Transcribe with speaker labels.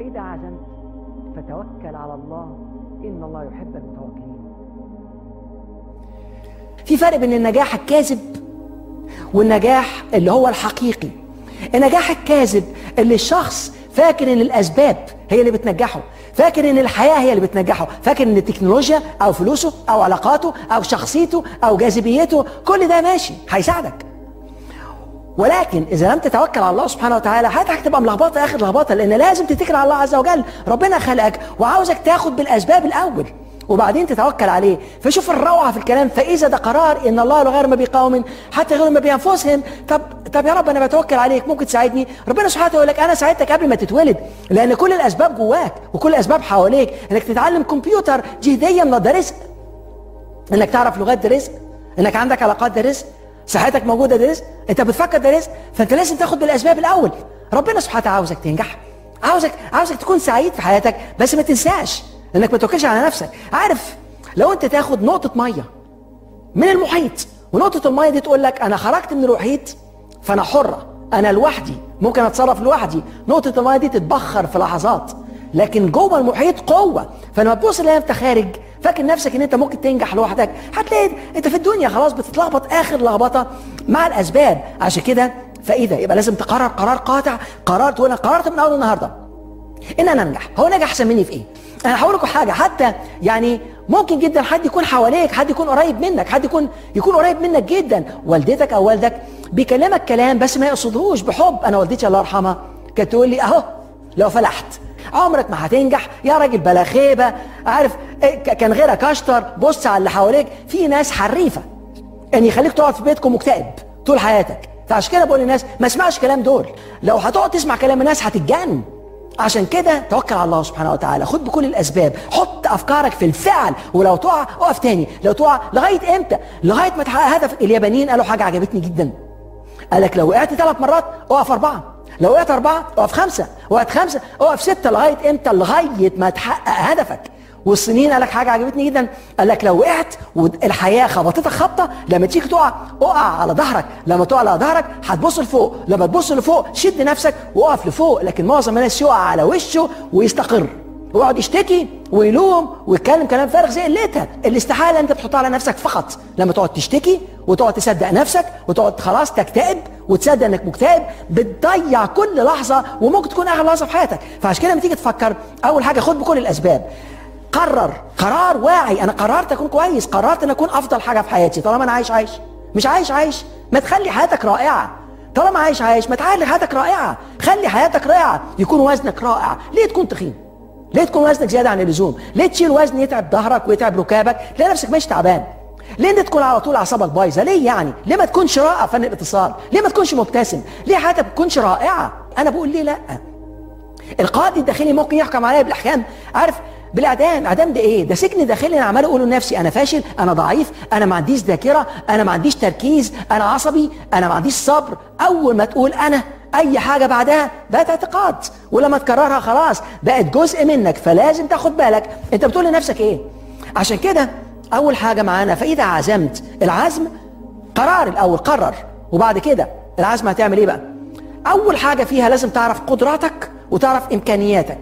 Speaker 1: فإذا عزمت فتوكل على الله إن الله يحب المتوكلين. في فرق بين النجاح الكاذب والنجاح اللي هو الحقيقي. النجاح الكاذب اللي الشخص فاكر ان الاسباب هي اللي بتنجحه، فاكر ان الحياة هي اللي بتنجحه، فاكر ان التكنولوجيا او فلوسه او علاقاته او شخصيته او جاذبيته كل ده ماشي هيساعدك. ولكن اذا لم تتوكل على الله سبحانه وتعالى حياتك هتبقى ملخبطه اخر لخبطه، لان لازم تتكل على الله عز وجل. ربنا خلقك وعاوزك تاخد بالاسباب الاول وبعدين تتوكل عليه. فشوف الروعه في الكلام، فاذا ده قرار ان الله لا يغير ما بقوم حتى يغيروا ما بانفسهم. طب يا رب انا بتوكل عليك، ممكن تساعدني؟ ربنا سبحانه وتعالى يقول لك انا ساعدتك قبل ما تتولد، لان كل الاسباب جواك وكل الاسباب حواليك. انك تتعلم كمبيوتر دي هديه من ده رزق، انك تعرف لغات ده رزق، انك عندك علاقات ده رزق، صحتك موجوده ده رزق، انت بتفكر ده رزق. فانت لازم تاخد بالاسباب الاول. ربنا سبحانه وتعالى عاوزك تنجح، عاوزك تكون سعيد في حياتك، بس ما تنساش انك ما توكلش على نفسك. عارف لو انت تاخد نقطه ميه من المحيط ونقطه الميه دي تقول لك انا خرجت من المحيط فانا حره، انا لوحدي ممكن اتصرف لوحدي، نقطه الميه دي تتبخر في لحظات، لكن جوه المحيط قوه. فلما تبص تلاقي انت خارج فاكر نفسك ان انت ممكن تنجح لوحدك، هتلاقي انت في الدنيا خلاص بتتلخبط اخر لخبطه مع الاسباب. عشان كده فاذا يبقى لازم تقرر قرار قاطع، قرار تقول انا قررت من اول النهارده ان انا انجح. هو نجح احسن مني في ايه؟ انا هقول لكم حاجه، حتى يعني ممكن جدا حد يكون حواليك، حد يكون قريب منك، حد يكون قريب منك جدا، والدتك او والدك بيكلمك كلام بس ما يقصدهوش بحب. انا والدتي الله يرحمها كانت تقول لي اهو لو فلحت عمرك ما هتنجح يا راجل بلا خيبه، عارف كان غيرك اشطر، بص على اللي حواليك. في ناس حريفه ان يخليك تقعد في بيتكم مكتئب طول حياتك. فعشان كده بقول للناس ما اسمعش كلام دول، لو هتقعد تسمع كلام الناس هتتجنن. عشان كده توكل على الله سبحانه وتعالى، خد بكل الاسباب، حط افكارك في الفعل، ولو تقع اقف تاني، لو تقع لغايه امتى؟ لغايه ما تحقق هدفك. اليابانيين قالوا حاجه عجبتني جدا، قال لك لو وقعت 3 مرات اقف 4، لو وقعت 4 اقف 5، وقعت 5 اقف 6، لغايه امتى؟ لغايه ما تحقق هدفك. والصينيين قال لك حاجه عجبتني جدا، قال لك لو وقعت والحياه خبطتك خبطه، لما تيجي تقع اقع على ظهرك، لما تقع على ظهرك هتبص لفوق، لما تبص لفوق شد نفسك وقف لفوق. لكن معظم الناس يقع على وشه ويستقر ويقعد يشتكي ويلوم ويتكلم كلام فارغ زي قلتها. الاستحاله انت بتحطها على نفسك فقط لما تقعد تشتكي وتقعد تصدق نفسك وتقعد خلاص تكتئب وتصدق انك مكتئب، بتضيع كل لحظه وممكن تكون اخر لحظه في حياتك. فعشان كده لما تيجي تفكر اول حاجه خد بكل الاسباب، قرر قرار واعي، انا قررت اكون كويس، قررت ان اكون افضل حاجه في حياتي. طالما انا عايش مش عايش ما تخلي حياتك رائعه. طالما عايش ما تخلي حياتك رائعه، خلي حياتك رائعه، يكون وزنك رائع. ليه تكون تخين؟ ليه تكون وزنك زياده عن اللزوم؟ ليه تشيل وزن يتعب ظهرك ويتعب ركابك؟ ليه نفسك ماشي تعبان؟ ليه انت تكون على طول اعصابك بايظه؟ ليه يعني؟ ليه ما تكونش رائع فن الاتصال؟ ليه ما تكونش مبتسم؟ ليه حياتك ما تكونش رائعه؟ انا بقول ليه لا؟ القاضي الداخلي ممكن يحكم عليا بالاحكام، عارف بالاعدام. اعدام ده ايه؟ ده سجن داخلي. انا عمال اقول لنفسي انا فاشل، انا ضعيف، انا ما عنديش ذاكره، انا ما عنديش تركيز، انا عصبي، انا ما عنديش صبر. اول ما تقول انا اي حاجه بعدها بقت اعتقاد، ولما تكررها خلاص بقت جزء منك. فلازم تاخد بالك انت بتقول لنفسك ايه. عشان كده اول حاجه معانا فاذا عزمت، العزم قرار الاول، قرر، وبعد كده العزم هتعمل ايه بقى؟ اول حاجه فيها لازم تعرف قدراتك وتعرف امكانياتك.